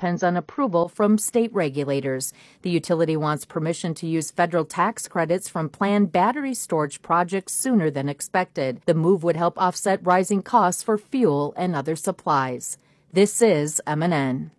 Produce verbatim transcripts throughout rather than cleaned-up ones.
depends on approval from state regulators. The utility wants permission to use federal tax credits from planned battery storage projects sooner than expected. The move would help offset rising costs for fuel and other supplies. This is M N N.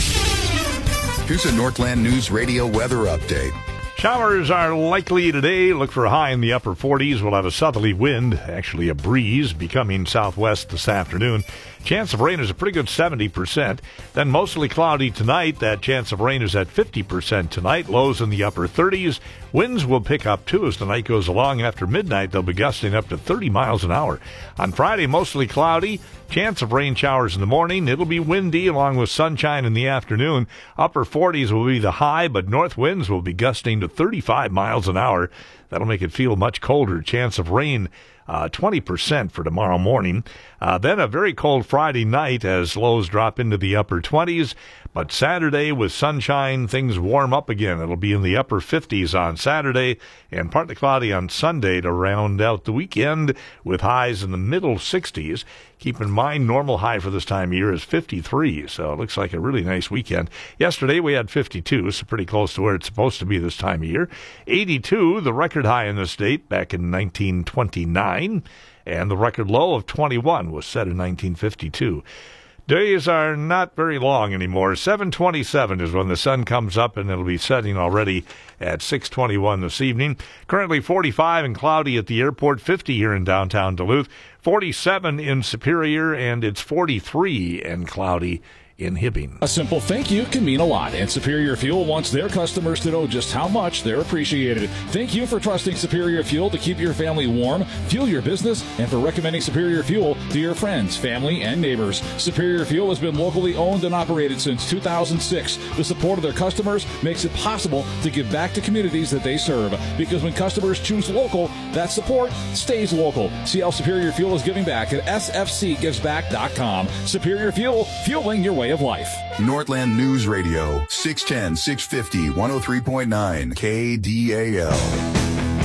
Here's a Northland News Radio weather update. Showers are likely today. Look for a high in the upper forties. We'll have a southerly wind, actually a breeze, becoming southwest this afternoon. Chance of rain is a pretty good seventy percent. Then mostly cloudy tonight. That chance of rain is at fifty percent tonight. Lows in the upper thirties. Winds will pick up too as the night goes along. After midnight, they'll be gusting up to thirty miles an hour. On Friday, mostly cloudy. Chance of rain showers in the morning. It'll be windy along with sunshine in the afternoon. Upper forties will be the high, but north winds will be gusting to thirty-five miles an hour. That'll make it feel much colder. Chance of rain Uh, twenty percent for tomorrow morning. Uh, then a very cold Friday night as lows drop into the upper twenties. But Saturday with sunshine, things warm up again. It'll be in the upper fifties on Saturday and partly cloudy on Sunday to round out the weekend with highs in the middle sixties. Keep in mind, normal high for this time of year is fifty-three, so it looks like a really nice weekend. Yesterday we had fifty-two, so pretty close to where it's supposed to be this time of year. eighty-two, the record high in the state back in nineteen twenty-nine, and the record low of twenty-one was set in nineteen fifty-two. Days are not very long anymore. seven twenty-seven is when the sun comes up, and it'll be setting already at six twenty-one this evening. Currently forty-five and cloudy at the airport, fifty here in downtown Duluth, forty-seven in Superior, and it's forty-three and cloudy in Hibbing. A simple thank you can mean a lot, and Superior Fuel wants their customers to know just how much they're appreciated. Thank you for trusting Superior Fuel to keep your family warm, fuel your business, and for recommending Superior Fuel to your friends, family, and neighbors. Superior Fuel has been locally owned and operated since two thousand six. The support of their customers makes it possible to give back to communities that they serve, because when customers choose local, that support stays local. See how Superior Fuel is giving back at s f c gives back dot com. Superior Fuel, fueling your way of life. Northland News Radio, six ten, six fifty, one oh three point nine K D A L.